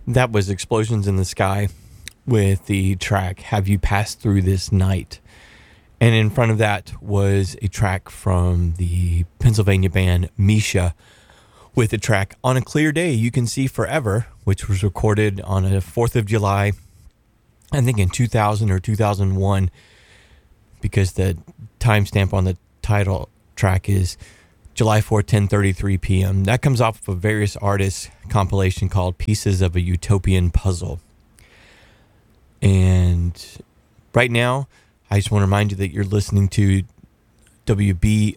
That was Explosions in the Sky with the track Have You Passed Through This Night? And in front of that was a track from the Pennsylvania band Misha with the track On a Clear Day You Can See Forever, which was recorded on a 4th of July, I think in 2000 or 2001, because the timestamp on the title track is July 4, 10:33 p.m. That comes off of a various artists compilation called Pieces of a Utopian Puzzle. And right now, I just want to remind you that you're listening to WBOI